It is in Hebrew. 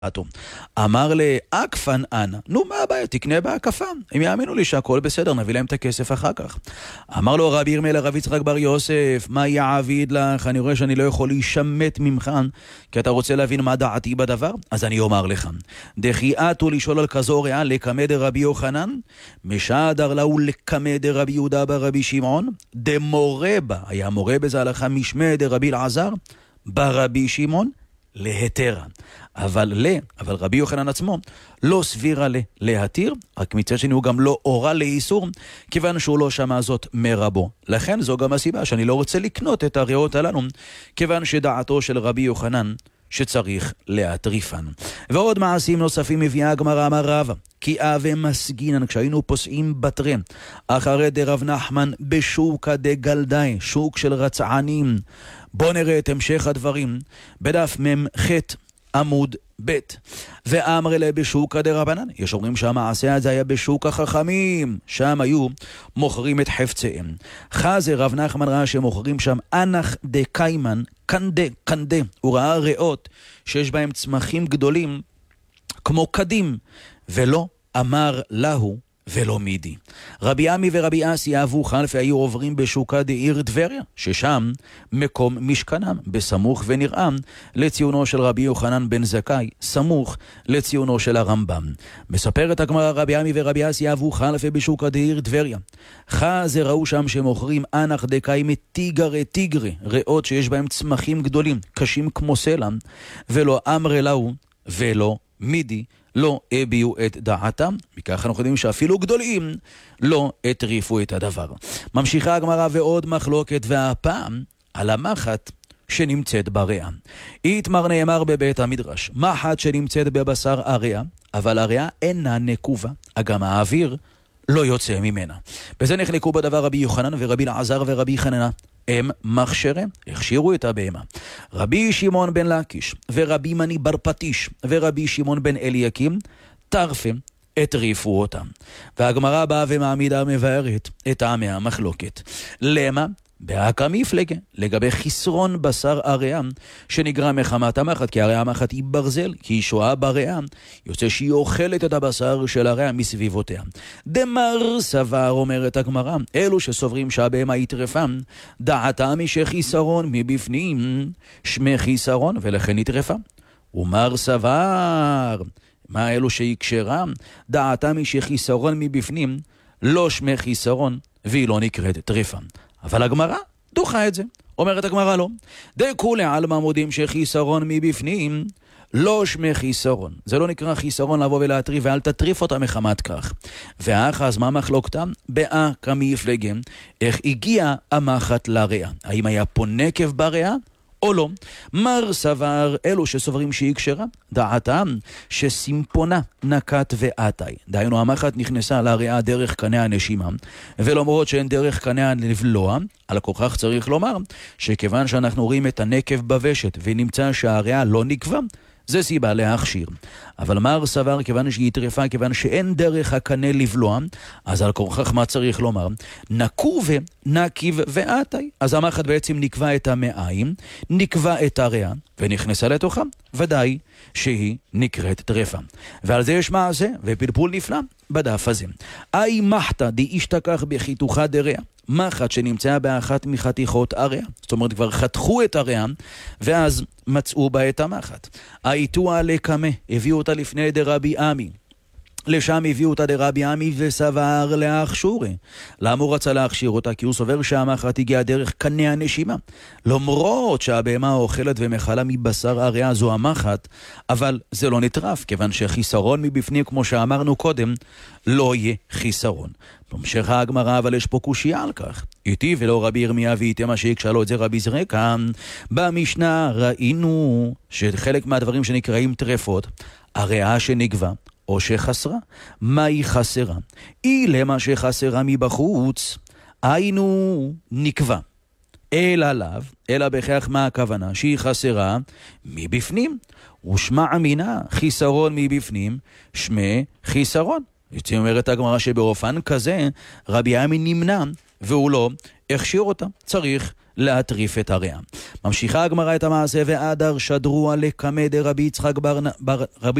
אמר לאקפן אנה, נו מה הבעיה, תקנה בהקפה, הם יאמינו לי שהכל בסדר, נביא להם את הכסף אחר כך. אמר לו רבי ירמיה לרב יצחק בר יוסף, מה יעביד לך, אני רואה שאני לא יכול להישמט ממך, כי אתה רוצה להבין מה דעתי בדבר, אז אני אומר לך, דחיעתו לשאול על כזו רעה לקמא דרבי יוחנן, משדר לאו לקמא דרבי יהודה ברבי שמעון, דמורה בה, היה מורה בזה הלכה משמע דרבי אלעזר, ברבי שמעון, להתרה. אבל רבי יוחנן עצמו לא סבירה להתיר, רק מצד שני הוא גם לא הורה לאיסור, כיוון שהוא לא שמע זאת מרבו. לכן זו גם הסיבה שאני לא רוצה לקנות את הריאות הללו, כיוון שדעתו של רבי יוחנן שצריך להטריפן. ועוד מעשים נוספים מביאה הגמרא, אמר רבא, כי אבי מסגינן, כשהיינו פוסעים בתרי, אחרי דרב נחמן בשוקה דגלדאי, שוק של רצענים. בוא נראה את המשך הדברים בדף מ"ח עמוד ב'. ואמר אלה בשוקה דרבנן, יש אומרים שהמעשה הזה היה בשוק החכמים, שם היו מוכרים את חפציהם. חזה רב נחמן ראה שמוכרים שם אנח דקיימן, קנדה, הוא ראה ריאות שיש בהם צמחים גדולים כמו קדים, ולא אמר להו ולא מידי. רבי עמי ורבי אסי אהבו חלפי היו עוברים בשוקה דעיר טבריה, ששם מקום משכנם, בסמוך ונראה לציונו של רבי יוחנן בן זכאי, סמוך לציונו של הרמב"ם. מספרת הגמרא, רבי עמי ורבי אסי אהבו חלפי בשוקה דעיר טבריה. חזה ראו שם שמוכרים אנח דקיימה טיגרי, ריאות שיש בהם צמחים גדולים, קשים כמו סלע, ולא אמר להו ולא מידי, לא הביעו את דעתם, מכך אנחנו יודעים שאפילו גדולים לא הטריפו את הדבר. ממשיכה הגמרא ועוד מחלוקת, והפעם על המחט שנמצאת בריאה. איתמר נאמר בבית המדרש, מחט שנמצאת בבשר הריאה, אבל הריאה אינה נקובה, אגם האוויר לא יוצא ממנה. בזה נחלקו בדבר רבי יוחנן ורבי אלעזר ורבי חננה. הם מכשירים, הכשירו את הבהמה. רבי שמעון בן לקיש ורבי מני בר פטיש ורבי שמעון בן אליקים טרפים הטריפו אותם. והגמרא באה ומעמידה מבארת את טעמי המחלוקת. למה? בהקא מפלגה, לגבי חסרון בשר הריאה שנגרם מחמת המחט, כי הרי המחט היא ברזל, כי היא שואה בריאה, יוצא שהיא אוכלת את הבשר של הריאה מסביבותיה. דמר סבר, אומרת הגמרא, אלו שסוברים שהבהמה היא טרפה, דעתם שחיסרון מבפנים, שמי חיסרון, ולכן היא טרפה. ומר סבר, מה אלו שהיא כשרה, דעתם שחיסרון מבפנים, לא שמי חיסרון, והיא לא נקראת טרפה. אבל הגמרא דוחה את זה. אומרת הגמרא לא. דכולי עלמא מודים שחיסרון מבפנים, לא שמי חיסרון. זה לא נקרא חיסרון לבוא ולהטריף, ואל תטריף אותה מחמת כך. ואחז מה מחלוקתם? בהקא מפלגה, איך הגיע המחט לריאה? האם היה פה נקב בריאה? או לא. מר סבר, אלו שסוברים שהיא כשרה, דעתם שסימפונה נקט ועתאי. דהיינו, המחט נכנסה לריאה דרך קנה הנשימה, ולמרות שאין דרך קנה לבלוע, על הכוכך צריך לומר שכיוון שאנחנו רואים את הנקב בוושת ונמצא שהריאה לא נקבה, זה סיבה להכשיר. אבל מר סבר, כיוון שהיא טרפה, כיוון שאין דרך הקנה לבלוע, אז על כורכך מה צריך לומר? נקוב נקיב ועתאי. אז המחט בעצם נקבע את המעיים, נקבע את הריאה, ונכנסה לתוכה. ודאי שהיא נקראת טרפה. ועל זה יש מעשה ופלפול נפלא בדף הזה. אי מחתא דאישתכח בחיתוכה דריאה. מחט שנמצאה באחת מחתיכות הריאה. זאת אומרת, כבר חתכו את הריאה, ואז מצאו בה את המחט. האיתוה לקמה, הביאו אותה לפני דרבי עמי. לשם הביאו אותה דרבי עמי וסבר להכשירה. למה הוא רצה להכשיר אותה? כי הוא סובר שהמחט הגיעה דרך קנה הנשימה. למרות שהבהמה אוכלת ומחלה מבשר הריאה זו המחט, אבל זה לא נטרף, כיוון שחיסרון מבפנים, כמו שאמרנו קודם, לא יהיה חיסרון. במשך הגמרא, אבל יש פה קושיה על כך. איתי ולא רבי ירמיה ואיתי מה שיקשה את זה רבי זרקה. במשנה ראינו שחלק מהדברים שנקראים טרפות, הריאה שנגבה או שחסרה. מה היא חסרה? היא למה שחסרה מבחוץ, היינו נקבה. אלא לאו, אלא בכך מה הכוונה? שהיא חסרה מבפנים. ושמע מינה חיסרון מבפנים, שמי חיסרון. זאת אומרת הגמרא שבאופן כזה רבי עמי נמנע והוא לא הכשיר אותה. צריך להטריף את הריאה. ממשיכה הגמרא את המעשה, ואדר שדרוה לקמא דרבי יצחק בר